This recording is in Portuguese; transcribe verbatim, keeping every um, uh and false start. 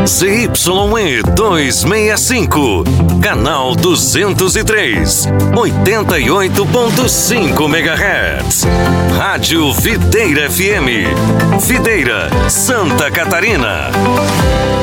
Z Y E duzentos e sessenta e cinco, canal duzentos e três, oitenta e oito ponto cinco megahertz. Rádio Videira F M, Videira, Santa Catarina.